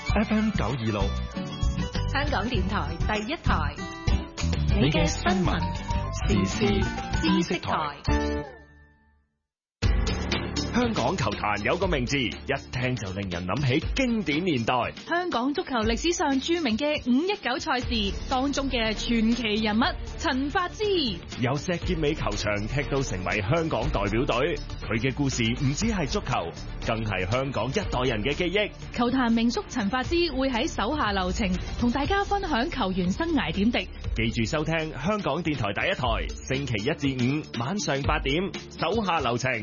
FM 926， 香港電台第一台， 你嘅新聞時事知識台。香港球壇有個名字，一聽就令人諗起經典年代。 香港足球歷史上著名嘅519賽事當中嘅傳奇人物陳發枝， 由石硤尾球場踢到成為香港代表隊，佢嘅故事唔止係足球，更係香港一代人嘅記憶。 球壇名宿陳發枝會喺手下留情，同大家分享球員生涯點滴。 記住收聽香港電台第一台，星期1至5晚上8點，手下留情。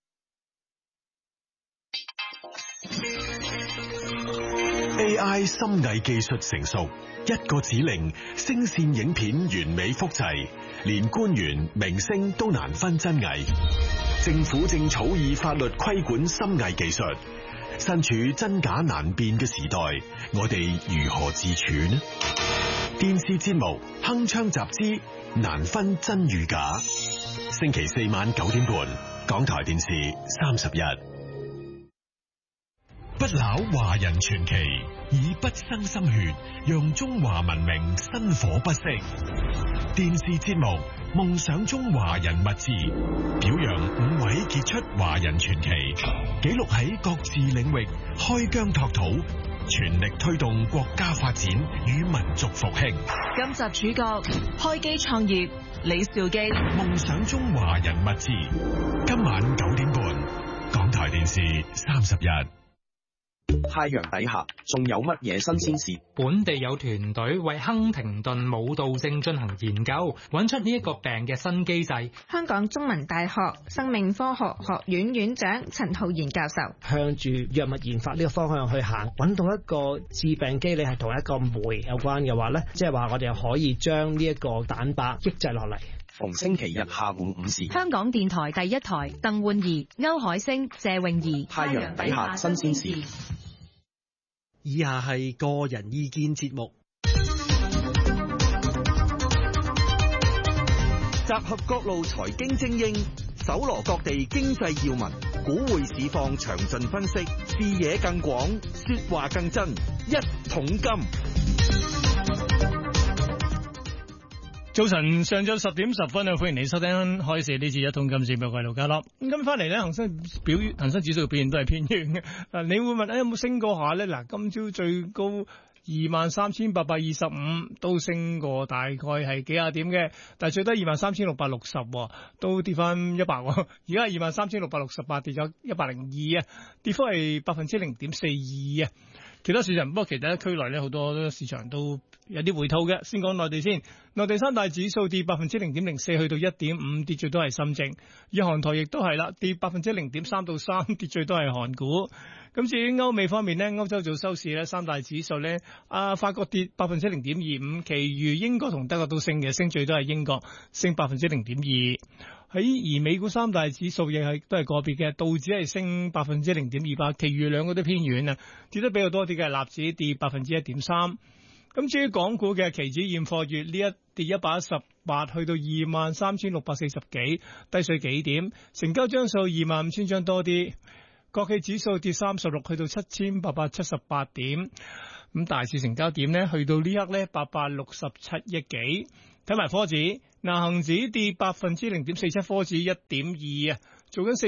AI 深偽技術成熟，一個指令，聲線影片完美複製，連官員、明星都難分真偽。政府正草擬法律規管深偽技術，身處真假難辨嘅時代，我哋如何自處呢？電視節目《鏗鏘集之難分真與假》，星期4晚9點半，港台電視31。不朽華人傳奇，以不生心血，讓中華文明薪火不息。電視節目《夢想中華人物誌》，表揚5位傑出華人傳奇，記錄喺各自領域開疆拓土，全力推動國家發展與民族復興。 今集主角開機創業李兆基。 夢想中華人物誌，今晚9點半，港台電視31。 太陽底下仲有乜嘢新鮮事？ 本地有團隊為亨廷頓舞蹈症進行研究，揾出呢一個病嘅新機制。 香港中文大學生命科學學院院長陳浩然教授向住藥物研發呢個方向去行，揾到一個致病機理係同一個酶有關嘅話呢，即係話我哋可以將呢一個蛋白抑制落嚟。 逢星期日下午5時， 香港電台第一台，鄧煥儀、歐海星、謝泳儀。 太陽底下新鮮事。 以下係個人意見節目，集合各路財經精英，搜羅各地經濟要聞，股匯市況詳盡分析，視野更廣，說話更真，一桶金。 早晨，上晝10點10分啊！歡迎你收聽開市呢次一桶金節目，我係盧家樂。咁今翻嚟咧，恒生指數嘅表現都係偏軟嘅。你會問有冇升過下咧？嗱，今朝最高23,825，都升過大概係幾廿點嘅，但係最低23,660，都跌翻100。而家係23,668，跌咗102啊，跌幅係0.42%啊。其他市場，不過其他區內咧好多市場都有啲回吐嘅。先講內地先，內地三大指數跌0.04%，去到1.5，跌最多係深證。而韓台亦都係啦，跌0.3%到3，跌最多係韓股。咁至於歐美方面呢，歐洲早收市咧，三大指數咧，法國跌0.25%，其餘英國同德國都升嘅，升最多係英國，升0.2%。而美股三大指數亦係都係個別嘅，道指係升0.28%，其餘兩個都偏軟啊，跌得比較多啲嘅納指跌1.3%。咁至於港股嘅期指現貨月呢一跌118，去到23,640幾，低水幾點，成交張數25,000張多啲。國企指數跌36，去到7,878點。咁大市成交點呢，去到呢刻呢867億幾。睇埋科指，恒指跌0.47%，科指1.2啊，做緊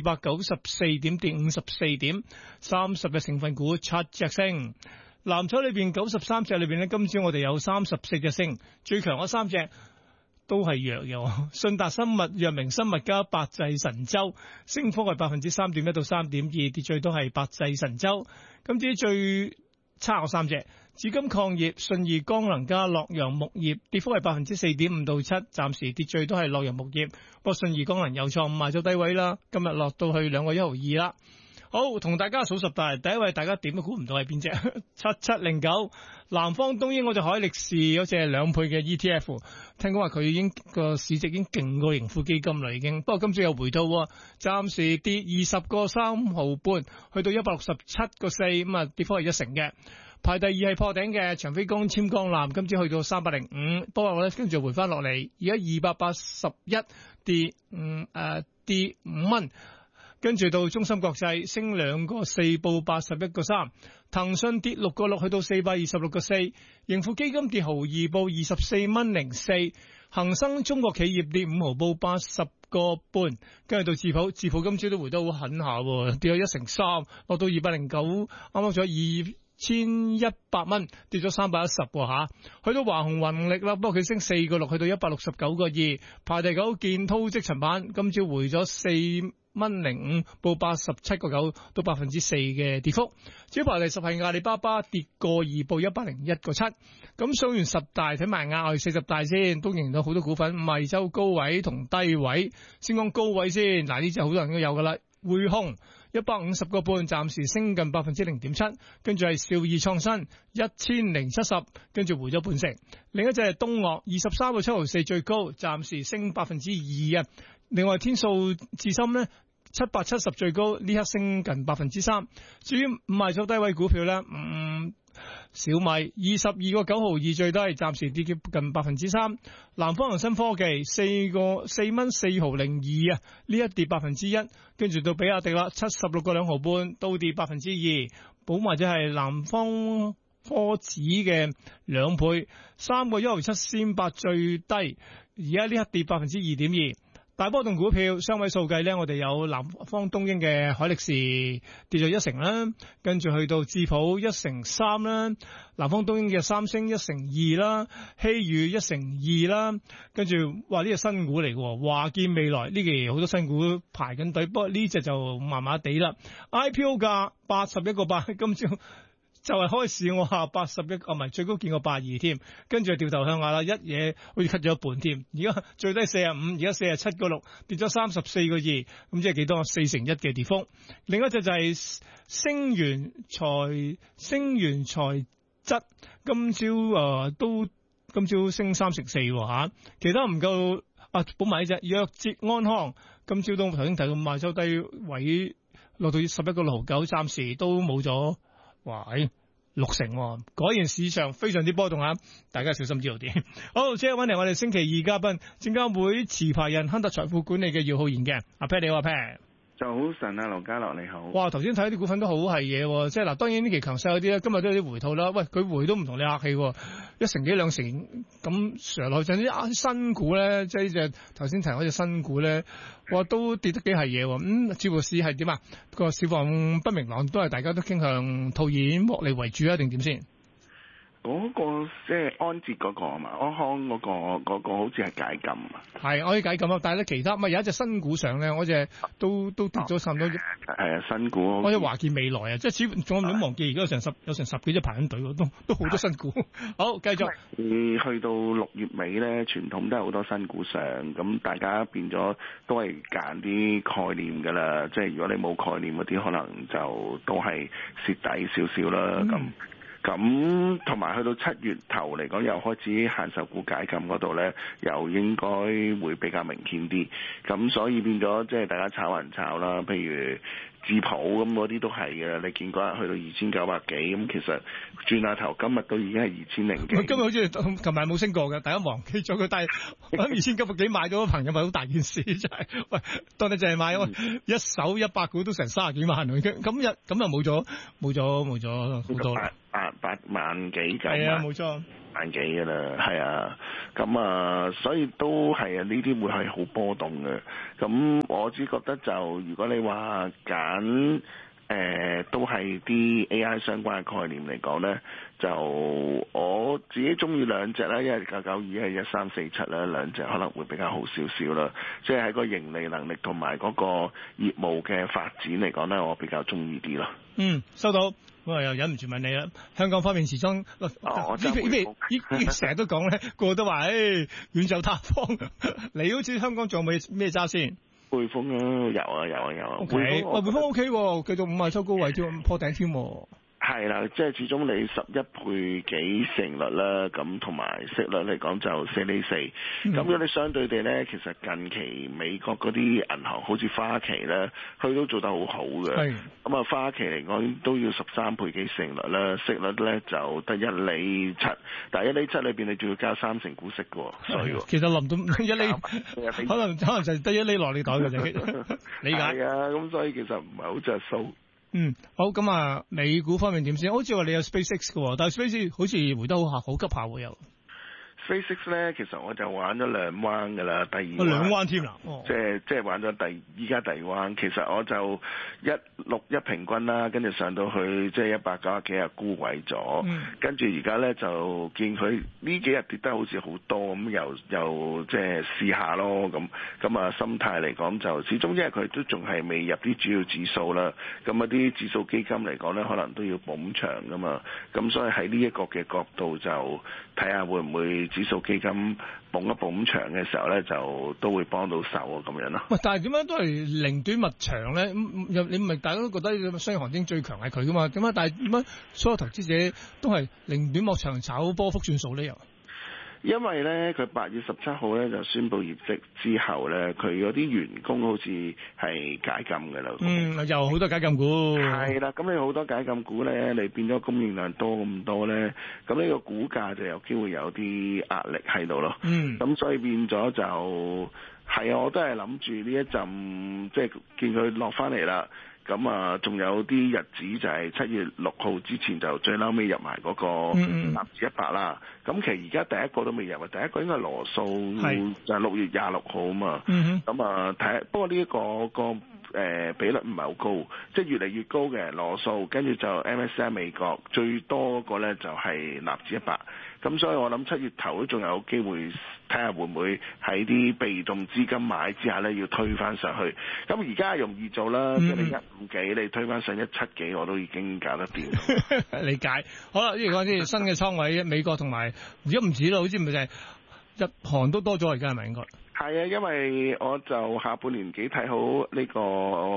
4,494點，跌54點，30隻成分股7隻升。藍籌裏邊93隻裏邊呢，今朝我哋有34隻升，最強嗰3隻都係弱嘅。信達生物、藥明生物加百濟神州，升幅係3.1%到3.2%，跌最多係百濟神州。咁至於最差嗰3隻，紫金礦業、信義光能加洛陽木業，跌幅係4.5%到7%，暫時跌最多係洛陽木業。不過信義光能又創賣咗低位啦，今日落到去2個1毫2啦。好，同大家數十大，第一位大家點都估唔到係邊隻？7709南方東英，我隻海力士嗰隻2倍嘅 ETF， 聽講話佢已經個市值已經勁過盈富基金啦，已經。不過今朝有回吐，暫時跌20.3毫半，去到167.4，咁啊跌幅係1成嘅。排第二係破頂嘅長飛光纖光纜，今朝去到305，不過我咧跟住回翻落嚟，而家281跌5蚊。 跟住到中芯國際升2個4，報81個3。騰訊跌6個6，去到426個4。盈富基金跌毫2，報24蚊04。恒生中國企業跌5毫，報80個半。跟住到智普今朝都回得好狠下，跌咗1成3，落到209，啱啱咗2100蚊，跌咗310吓。去到華虹雲力啦，不過佢升4個6，去到169個2。排第9建滔積層板，今朝回咗4蚊05，報87個9，到4%嘅跌幅。至於排第10係阿里巴巴，跌個2，報101個7。咁數完10大，睇埋額外40大先，都仍然有好多股份，惠州高位同低位。先講高位先，嗱呢隻好多人都有噶啦，匯控150個半，暫時升近0.7%，跟住係兆易創新1070，跟住回咗半成。另一隻係東岳23個7毫4最高，暫時升2%啊。另外天數智深呢770最高，呢刻升近3%。至於賣咗低位股票呢，小米22個9毫2最低，暫時跌近3%。南方恒生科技4蚊4毫02啊，呢一跌1%。跟住到比亞迪啦，76個2毫半，都跌2%。寶或者係南方科指嘅2倍，3個1毫7仙8最低，而家呢刻跌2.2%。大波動股票雙位數計呢，我哋有南方東英嘅海力士跌咗1成啦，跟住去到智普1成3啦，南方東英嘅三星1成2啦，希宇1成2啦，跟住話呢隻新股嚟嘅，華健未來呢期好多新股排緊隊，不過呢隻就麻麻地啦。IPO 價81個8，今朝就係開市我話81，唔係最高見過82添，跟住掉頭向下啦，一嘢好似 cut 咗一半添。而家最低45，而家47個6，跌咗34個2，咁即係幾多？4成1嘅跌幅。另一隻就係星源材質，今朝升3成4吓，其他唔夠啊，補埋呢隻藥捷安康，今朝都頭先提到賣收低位，落到11個6毫9，暫時都冇咗。哇，6成，果然市場非常之波動啊！大家小心知道啲。好，即係揾嚟我哋星期二嘉賓，證監會持牌人亨達財富管理嘅姚浩然嘅。阿 Pat 你好，阿 Pat。 早晨啊，盧家樂你好。 哇，頭先睇啲股份都好係嘢，即係嗱，當然呢期強勢嗰啲咧，今日都有啲回吐啦。喂，佢回都唔同你客氣，1成幾2成咁上落，甚至啲新股咧，即係呢隻頭先提嗰隻新股咧，哇，都跌得幾係嘢。似乎市係點啊？個市況不明朗，都係大家都傾向套現獲利為主啊，定點先？ 嗰個即係安捷嗰個啊嘛，安康嗰個好似係解禁啊。係， 可以解禁啊，但係咧其他有一隻新股上咧，嗰隻都跌咗差唔多。係啊，新股。 嗰隻華健未來啊，即係似乎仲有冇忘記，而家有成10幾隻排緊隊喎，都好多新股。好，繼續。 去到6月尾咧，傳統都係好多新股上，咁大家變咗都係揀啲概念㗎啦。即係如果你冇概念嗰啲，可能就都係蝕底少少啦。咁同埋去到7月頭嚟講，又開始限售股解禁嗰度咧，又應該會比較明顯啲。咁所以變咗即係大家炒還炒啦。譬如智普咁嗰啲都係嘅，你見嗰日去到2900幾，咁其實轉下頭今日都已經係2000幾。 今日好似琴日冇升過嘅，大家忘記咗佢。但係我諗2900幾買咗嘅朋友咪好大件事，真係。喂，當你淨係買一手100股都成30幾萬，咁又冇咗好多。 8萬幾咁， 係啊，冇錯， 萬幾㗎啦，係啊，咁啊，所以都係啊，呢啲會係好波動嘅。咁我只覺得就如果你話揀都係啲 AI 相關嘅概念嚟講咧，就我自己中意兩隻啦，一係992，係1347啦，兩隻可能會比較好少少啦。即係喺個盈利能力同埋嗰個業務嘅發展嚟講咧，我比較中意啲咯。 收到。我又忍唔住問你啦，香港方面時裝，呢成日都講咧，個個都話，遠走他方。你好似香港仲有冇咩揸先？ 匯豐啊，有啊。 O K，匯豐 O K，繼續5萬收高位添，破頂添。 係啦，即係始終你11倍幾市盈率啦，咁同埋息率嚟講就4厘4。咁如果你相對地咧，其實近期美國嗰啲銀行好似花旗咧，佢都做得好好嘅。咁啊，花旗嚟講都要13倍幾市盈率啦，息率咧就得1厘7，但係1厘7裏邊你仲要交3成股息嘅，所以其實臨到1厘，可能就得1厘落你袋嘅啫。理解。 係啊，咁所以其實唔係好着數。 好咁啊，美股方面點先？好似話你有 SpaceX 嘅，但係 SpaceX 好似回得好急下喎又。 SpaceX 咧，其實我就玩咗2彎㗎啦，第二彎 2彎添啦， 即係玩咗依家第二彎。其實我就161平均啦，跟住上到去即係190幾日沽位咗，跟住而家咧就見佢呢幾日跌得好似好多咁，又即係試下咯咁啊，心態嚟講就始終因為佢都仲係未入啲主要指數啦，咁一啲指數基金嚟講咧，可能都要捧場㗎嘛，咁所以喺呢一個嘅角度就睇下會唔會指數基金捧一捧場嘅時候咧，就都會幫到手啊咁樣咯。 喂，但係點解都係寧短勿長咧？你唔係大家都覺得商業行情最強係佢噶嘛？點解？但係點解所有投資者都係寧短莫長炒波幅算數呢？又？ 因為咧，佢8月17號咧就宣布業績之後咧，佢嗰啲員工好似係解禁嘅啦。 又好多解禁股。 係啦，咁你好多解禁股咧，你變咗供應量多咁多咧，咁呢個股價就有機會有啲壓力喺度咯。咁所以變咗就係啊，我都係諗住呢一陣，即係見佢落翻嚟啦。咁啊，仲有啲日子就係7月6號之前就最嬲尾入埋嗰個納指100啦。咁其實而家第一個都未入啊，第一個應該係羅素，就係6月26號啊嘛。咁啊睇，不過呢一個比率唔係好高，即係越嚟越高嘅羅素，跟住就 MSCI 美國最多嗰個咧就係納指100。咁所以我諗7月頭都仲有機會，睇下會唔會喺啲被動資金買之下咧，要推翻上去。咁而家容易做啦，即係你150幾，你推翻上170幾，我都已經搞得掂。 理解。好啦，呢個講啲新嘅倉位，美國同埋而家唔止啦，好似唔係就係日韓都多咗，而家係咪應該？ 係啊，因為我就下半年幾睇好呢個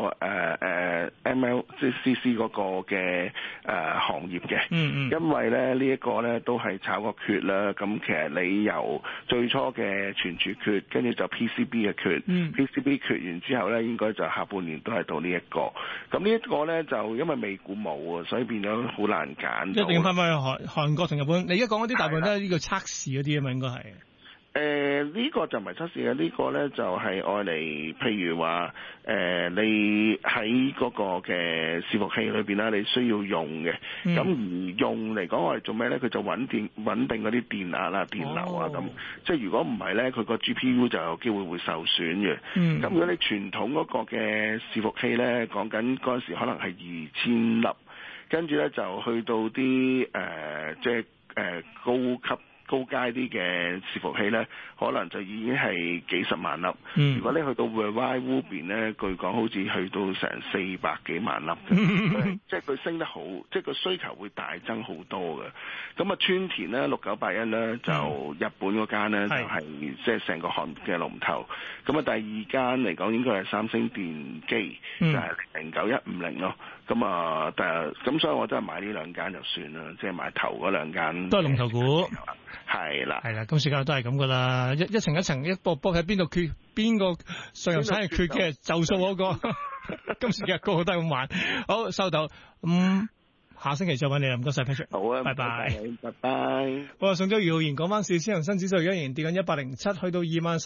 ML 即係 CC 嗰個嘅行業嘅。因為咧呢一個咧都係炒個缺啦。咁其實你由最初嘅存儲缺，跟住就 PCB 嘅缺，PCB 缺完之後咧，應該就下半年都係到呢一個。咁呢一個咧就因為美股冇啊，所以變咗好難揀。 一定要翻返去韓國同日本。你而家講嗰啲大部分都係呢個測試嗰啲啊嘛，應該係。 呢個就唔係測試嘅，呢個咧就係愛嚟，譬如話你喺嗰個嘅伺服器裏邊啦，你需要用嘅，咁而用嚟講，我哋做咩咧？佢就穩定嗰啲電壓啦、電流啊咁。即係如果唔係咧，佢個 GPU 就有機會會受損嘅。咁如果你傳統嗰個嘅伺服器咧，講緊嗰陣時可能係2000粒，跟住咧就去到啲即係高階啲嘅伺服器咧，可能就已經係幾十萬粒。如果你去到 Huawei 邊咧，據講好似去到成400幾萬粒嘅，即係佢升得好，即係個需求會大增好多嘅。咁啊，川田咧6981咧就日本嗰間咧就係即係成個行業嘅龍頭。咁啊，第二間嚟講應該係三星電機，就係09150咯。咁啊，咁所以我真係買呢兩間就算啦，即係買頭嗰兩間都係龍頭股。 係啦， 今時今日都係咁噶啦，一層一層一波波喺邊度缺，邊個上游產業缺嘅就數嗰個。今時今日個個都係咁玩。好，收到。下星期再揾你啦，唔該晒 Patrick。 好啊， 拜拜， 拜拜。 好啊，送咗姚浩然講翻市，恒生指數而家仍然跌緊107，去到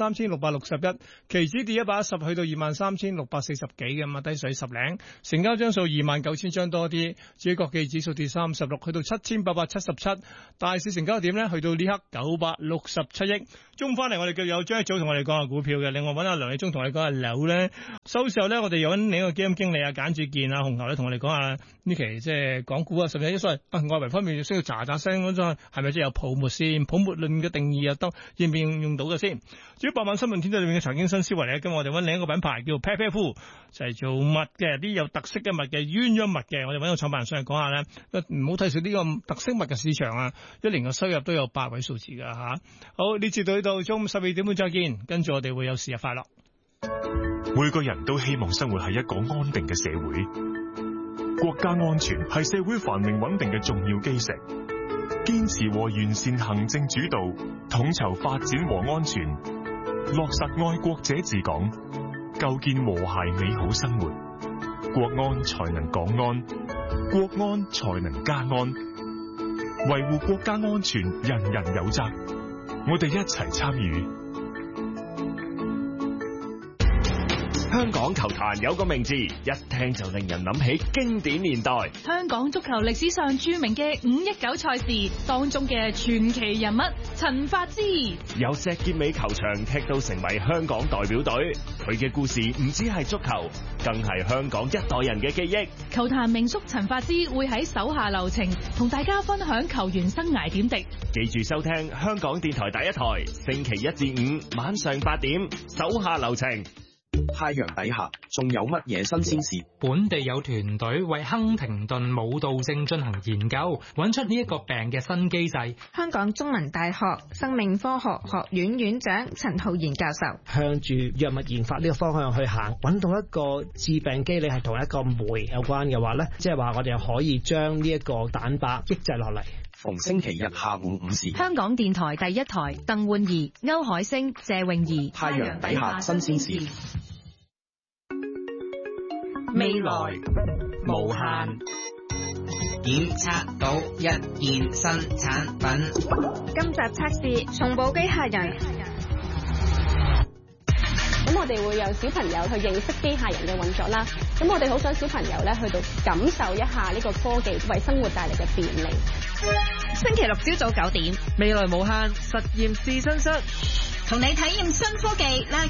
23,661，期指跌110，去到23,640幾嘅嘛，低水10零，成交張數29,000張多啲。至於國際指數跌36，去到7,877，大市成交點咧，去到呢刻967億。中翻嚟，我哋繼續有張一早同我哋講下股票嘅，另外揾阿梁利忠同我哋講下樓咧。收市後咧，我哋又揾另一個基金經理啊簡志健啊紅牛咧，同我哋講下呢期即係港股啊，甚至所謂外圍方面需要喳喳聲嗰種係咪即係有泡沫先？泡沫論嘅定義啊，都應唔應用到嘅先？至於百萬新聞天地裏面嘅財經新思維咧，今日我哋揾另一個品牌叫 Pepe Fu， 就係做襪嘅，啲有特色嘅襪嘅鴛鴦襪嘅，我哋揾個創辦人上嚟講下咧，唔好睇少呢個特色襪嘅市場啊，一年嘅收入都有8位數字㗎嚇。好，呢節到呢度，中午12點半再見，跟住我哋會有時日快樂。 每個人都希望生活喺一個安定嘅社會， 國家安全係社會繁榮穩定嘅重要基石，堅持和完善行政主導，統籌發展和安全，落實愛國者治港，構建和諧美好生活，國安才能港安，國安才能家安。維護國家安全，人人有責，我哋一齊參與。 香港球壇有個名字，一聽就令人諗起經典年代。 香港足球歷史上著名嘅519賽事當中嘅傳奇人物陳發枝， 由石硤尾球場踢到成為香港代表隊，佢嘅故事唔止係足球，更係香港一代人嘅記憶。 球壇名宿陳發枝會喺手下留情，同大家分享球員生涯點滴。 記住收聽香港電台第一台，星期1至5晚上8點，手下留情。 太陽底下仲有乜嘢新鮮事？ 本地有團隊為亨廷頓舞蹈症進行研究，揾出呢一個病嘅新機制。 香港中文大學生命科學學院院長陳浩然教授向住藥物研發呢個方向去行，揾到一個致病機理係同一個酶有關嘅話呢，即係話我哋可以將呢一個蛋白抑制落嚟。 逢星期日下午5時， 香港電台第一台，鄧煥儀、歐海星、謝泳儀， 太陽底下新鮮事， 未來無限，檢測到一件新產品。 今集測試松寶機械人。 咁我哋會讓小朋友去認識機械人嘅運作啦。咁我哋好想小朋友咧去到感受一下呢個科技為生活帶嚟嘅便利。 星期六朝早9點， 未來無限實驗試身室， 同你體驗新科技，拉